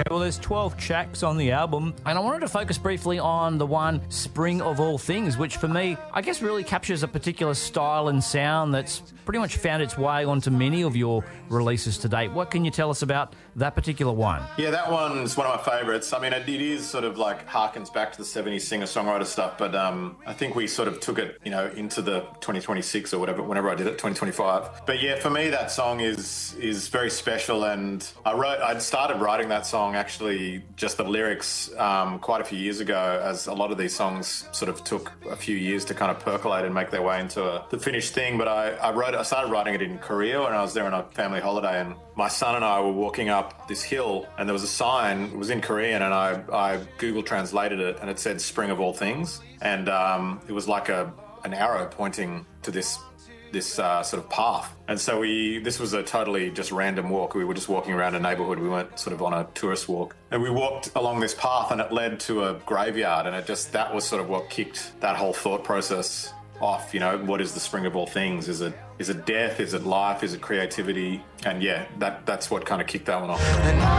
Well, there's 12 tracks on the album, and I wanted to focus briefly on the one Spring of All Things, which for me, I guess really captures a particular style and sound that's pretty much found its way onto many of your releases to date. What can you tell us about that particular one? Yeah, that one's one of my favourites. I mean, it is sort of like harkens back to the 70s singer-songwriter stuff, but I think we sort of took it, you know, into the 2026 or whatever, whenever I did it, 2025. But yeah, for me, that song is very special, and I'd started writing that song, actually, just the lyrics, quite a few years ago, as a lot of these songs sort of took a few years to kind of percolate and make their way into the finished thing. But I started writing it in Korea when I was there on a family holiday, and my son and I were walking up this hill, and there was a sign. It was in Korean, and I Google translated it, and it said "Spring of All Things," and it was like an arrow pointing to this sort of path. And so this was a totally just random walk. We were just walking around a neighbourhood. We weren't sort of on a tourist walk. And we walked along this path, and it led to a graveyard, and that was sort of what kicked that whole thought process off. You know, what is the spring of all things? Is it death? Is it life? Is it creativity? And yeah, that's what kind of kicked that one off.